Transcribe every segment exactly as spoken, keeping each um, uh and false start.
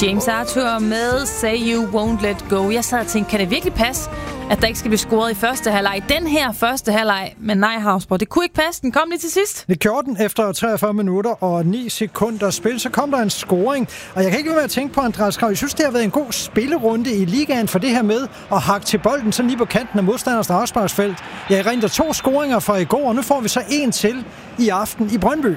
James Arthur med Say You Won't Let Go. Jeg sad og tænkte, kan det virkelig passe, at der ikke skal blive scoret i første halvleg? Den her første halvleg, men nej, Havsborg, det kunne ikke passe. Den kom lige til sidst. Det gjorde den efter treogfyrre minutter og ni sekunder spil. Så kom der en scoring, og jeg kan ikke lade være at tænke på, Andreas Krav. Jeg synes, det har været en god spillerunde i ligaen for det her med at hakke til bolden sådan lige på kanten af modstanders afsparksfelt. Jeg rent to scoringer fra i går, og nu får vi så en til i aften i Brøndby.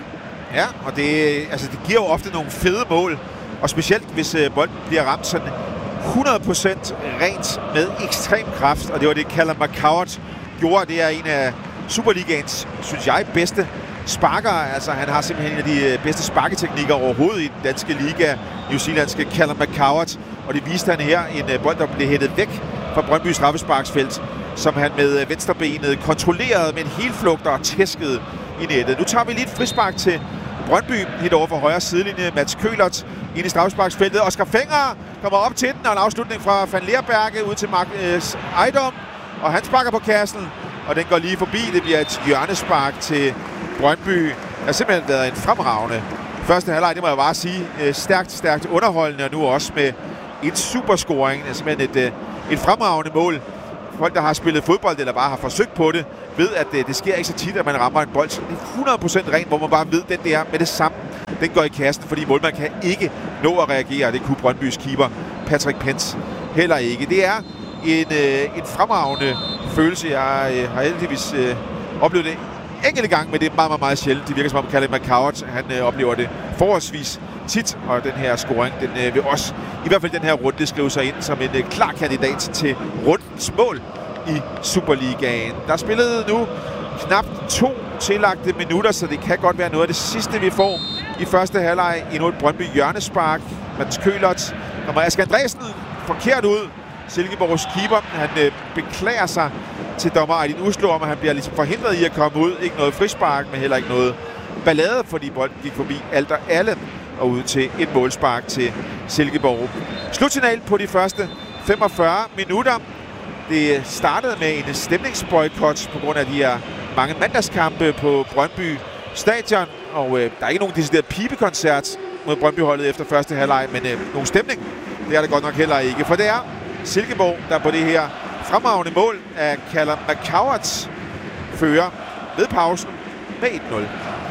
Ja, og det, altså, det giver jo ofte nogle fede mål, og specielt hvis øh, bolden bliver ramt sådan hundrede procent rent med ekstrem kraft, og det var det, Callum McCowart gjorde. Det er en af Superligaens, synes jeg, bedste sparker. Altså, han har simpelthen en af de bedste sparketeknikker overhovedet i den danske liga, New Zealandske Callum McCowart, og det viste han her, en bold, der blev hættet væk fra Brøndby straffesparksfelt, som han med venstrebenet kontrollerede med en helflugter og tæskede i nettet. Nu tager vi lige et frispark til Brøndby, helt over for højre sidelinje. Mats Kølert ind i straffesparksfeltet. Oscar Fenger kommer op til den, og en afslutning fra Van Leerberge ud til Mark øh, Ejdom, og han sparker på kassen, og den går lige forbi. Det bliver et hjørnespark til Brøndby. Det har simpelthen været en fremragende første halvleg, det må jeg bare sige. Stærkt, stærkt underholdende, og nu også med en superscoring. Det er simpelthen et, et fremragende mål. Folk, der har spillet fodbold eller bare har forsøgt på det, ved, at det, det sker ikke så tit, at man rammer en bold. Så det er hundrede procent rent, hvor man bare ved, at den der med det samme, den går i kassen, fordi målmand kan ikke nå at reagere. Det kunne Brøndbys keeper Patrick Pence heller ikke. Det er en, øh, en fremragende følelse. Jeg øh, har heldigvis øh, oplevet det enkelte gang, men det er meget, meget, meget sjældent. Det virker som om Callum McCowart, han øh, oplever det forholdsvis tit, og den her scoring, den øh, vil også, i hvert fald den her runde, skrive sig ind som en øh, klar kandidat til rundens mål i Superligaen. Der er spillet nu knap to tillagte minutter, så det kan godt være noget af det sidste, vi får i første halvleg. Endnu et Brøndby hjørnespark. Mats Kølert kommer Asger Andresen forkert ud. Silkeborgs keeper, han øh, beklager sig til dommer Aydin Uslo om, at han bliver ligesom forhindret i at komme ud. Ikke noget frispark, men heller ikke noget ballade, fordi bolden gik forbi alt og alle og ud til et målspark til Silkeborg. Slutsignal på de første femogfyrre minutter. Det startede med en stemningsboykot på grund af de her mange mandagskampe på Brøndby Stadion, og øh, der er ikke nogen decideret pibekoncert mod Brøndby-holdet efter første halvleg, men øh, nogen stemning, det er det godt nok heller ikke, for det er Silkeborg, der på det her fremragende mål af Callum McCowart fører ved pausen med et nul.